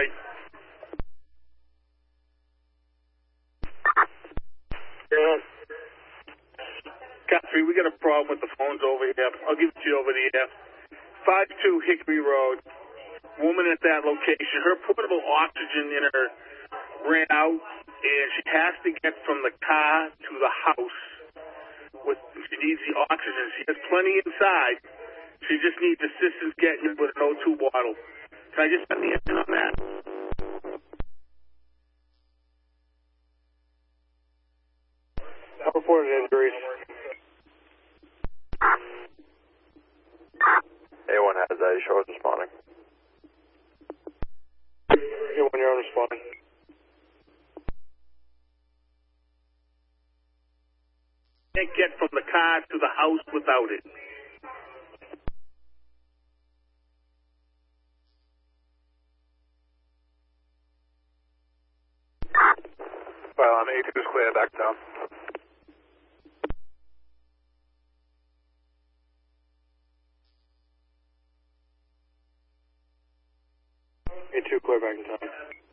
Yeah. Guthrie, we got a problem with the phones over here. I'll give it to you over the air. 52 Hickory Road. Woman at that location, her portable oxygen in her ran out, and she has to get from the car to the house. She needs the oxygen. She has plenty inside. She just needs assistance getting it with an O2 bottle. Can I just have the answer on that? Reported injuries. A1 has a show is responding. A1, you're on responding. Can't get from the car to the house without it. Well, on A2 is clear back down. A2 clear back in time.